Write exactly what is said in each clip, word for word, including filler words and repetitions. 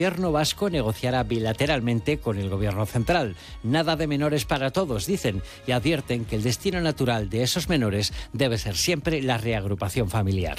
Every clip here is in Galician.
El gobierno vasco negociará bilateralmente con el gobierno central. Nada de menores para todos, dicen, y advierten que el destino natural de esos menores debe ser siempre la reagrupación familiar.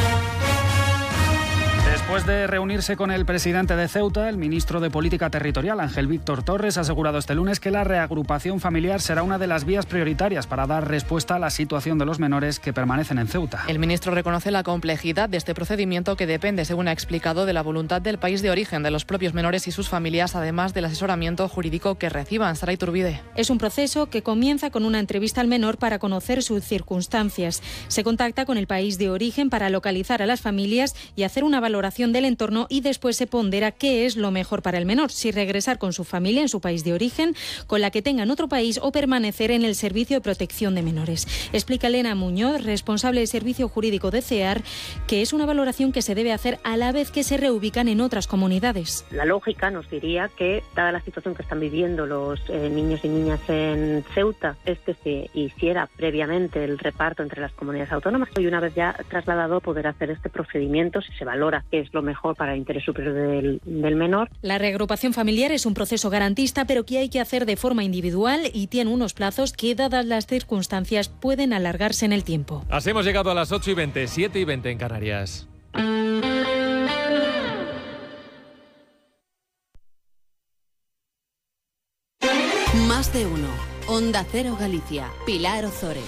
Después de reunirse con el presidente de Ceuta, el ministro de Política Territorial, Ángel Víctor Torres, ha asegurado este lunes que la reagrupación familiar será una de las vías prioritarias para dar respuesta a la situación de los menores que permanecen en Ceuta. El ministro reconoce la complejidad de este procedimiento que depende, según ha explicado, de la voluntad del país de origen de los propios menores y sus familias, además del asesoramiento jurídico que reciban. Sara Iturbide. Es un proceso que comienza con una entrevista al menor para conocer sus circunstancias. Se contacta con el país de origen para localizar a las familias y hacer una valoración del entorno, y después se pondera qué es lo mejor para el menor, si regresar con su familia en su país de origen, con la que tenga en otro país, o permanecer en el Servicio de Protección de Menores. Explica Elena Muñoz, responsable del Servicio Jurídico de CEAR, que es una valoración que se debe hacer a la vez que se reubican en otras comunidades. La lógica nos diría que, dada la situación que están viviendo los eh, niños y niñas en Ceuta, es que se hiciera previamente el reparto entre las comunidades autónomas, y una vez ya trasladado poder hacer este procedimiento si se valora que es lo mejor para el interés superior del, del menor. La reagrupación familiar es un proceso garantista, pero que hay que hacer de forma individual y tiene unos plazos que, dadas las circunstancias, pueden alargarse en el tiempo. Así hemos llegado a las ocho y veinte, siete y veinte en Canarias. Más de uno. Onda Cero Galicia. Pilar Ozores.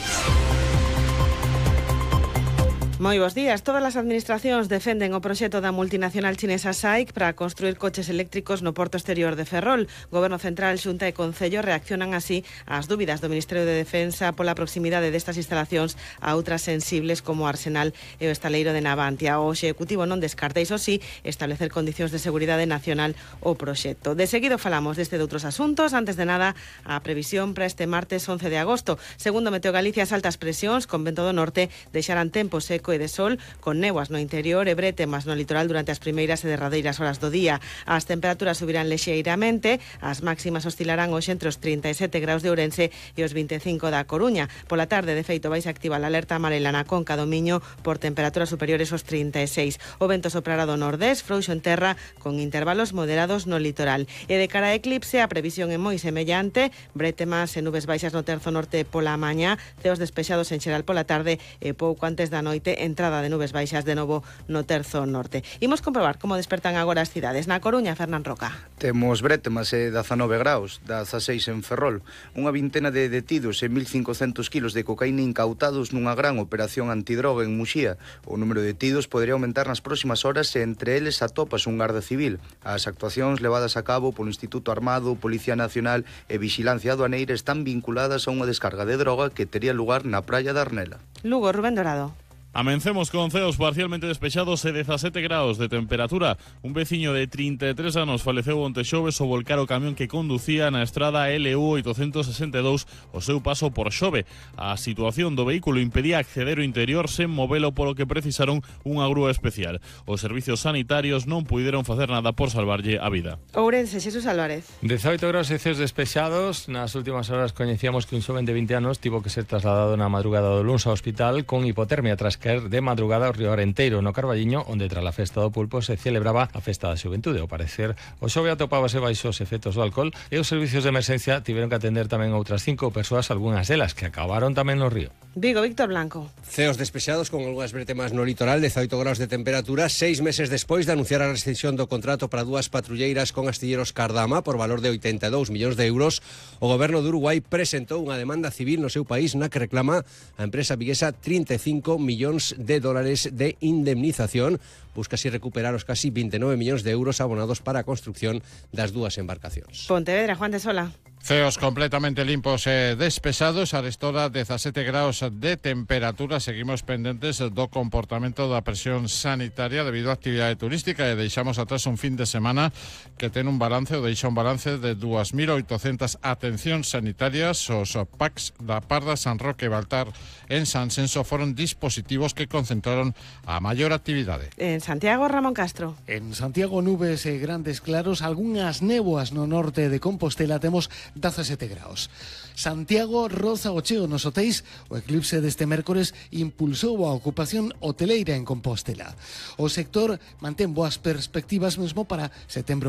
Moi bos días. Todas as administracións defenden o proxecto da multinacional chinesa S A I C para construir coches eléctricos no porto exterior de Ferrol. Goberno Central, Xunta e Concello reaccionan así ás dúbidas do Ministerio de Defensa pola proximidade destas instalacións a outras sensibles como o Arsenal e o estaleiro de Navantia. O Executivo non descarta, iso sí, establecer condicións de seguridade nacional ao proxecto. De seguido falamos deste de outros asuntos. Antes de nada, a previsión para este martes once de agosto. Segundo Meteo Galicia, as altas presións con vento do norte deixarán tempo seco e de sol, con néboas no interior e brétemas no litoral durante as primeiras e derradeiras horas do día. As temperaturas subirán lexeiramente, as máximas oscilarán hoxe entre os trinta e sete graus de Ourense e os vinte e cinco da Coruña. Pola tarde, de feito, vais a activar a alerta amarela na Conca do Miño por temperaturas superiores aos trinta e seis. O vento soprará do nordés, frouxo en terra, con intervalos moderados no litoral. E de cara a eclipse, a previsión é moi semellante, brétemas e nubes baixas no terzo norte pola mañá, ceos despexados en xeral pola tarde e pouco antes da noite, entrada de nubes baixas de novo no terzo norte. Imos comprobar como despertan agora as cidades. Na Coruña, Fernán Roca. Temos brétemas e dezanove graus, dezaseis en Ferrol, unha vintena de detidos e mil cincocentos kilos de cocaína incautados nunha gran operación antidroga en Muxía. O número de detidos podería aumentar nas próximas horas e entre eles atopas un garda civil. As actuacións levadas a cabo polo Instituto Armado, Policía Nacional e Vixilancia Aduaneira están vinculadas a unha descarga de droga que tería lugar na praia de Arnela. Lugo, Rubén Dorado. Amencemos con ceos parcialmente despexados e dezasete graus de temperatura. Un veciño de trinta e tres anos faleceu onte xoves ao volcar o camión que conducía na estrada L U oitocentos sesenta e dous o seu paso por Xove. A situación do vehículo impedía acceder ao interior sen movelo, polo que precisaron unha grúa especial. Os servicios sanitarios non puideron facer nada por salvarlle a vida. Ourense, Xesús Álvarez. dezaoito graus e ceos despexados. Nas últimas horas coñecíamos que un xoven de vinte anos tivo que ser trasladado na madrugada do luns ao hospital con hipotermia tras caer de madrugada ao río Arenteiro, no Carballiño, onde tras a festa do pulpo se celebraba a festa da xuventude. Ao parecer, o xove atopábase baixo os efectos do alcohol e os servicios de emerxencia tiveron que atender tamén outras cinco persoas, algunhas delas que acabaron tamén no río. Vigo, Víctor Blanco. Ceos despexados con algunhas brétemas no litoral, dezaoito graus de temperatura, seis meses despois de anunciar a rescisión do contrato para dúas patrulleiras con astilleros Cardama por valor de oitenta e dous millóns de euros, o goberno de Uruguai presentou unha demanda civil no seu país na que reclama a empresa viguesa trinta e cinco millóns de dólares de indemnización. Busca así recuperar os casi vinte e nove millóns de euros abonados para a construcción das dúas embarcacións. Pontevedra, Juan de Sola. Ceos completamente limpos e despesados, arestora dezasete graus de temperatura. Seguimos pendentes do comportamento da presión sanitaria debido á actividade turística e deixamos atrás un fin de semana que ten un balance, ou deixa un balance de dúas mil oitocentas atencións sanitarias. Os P A Cs da Parda, San Roque e Baltar en San Senso foron dispositivos que concentraron a maior actividade. En Santiago, Ramón Castro. En Santiago, nubes e grandes claros, algunhas néboas no norte de Compostela, temos dezasete graus. Santiago roza o cheo nos hotéis. O eclipse deste mércores impulsou a ocupación hoteleira en Compostela. O sector mantén boas perspectivas mesmo para setembro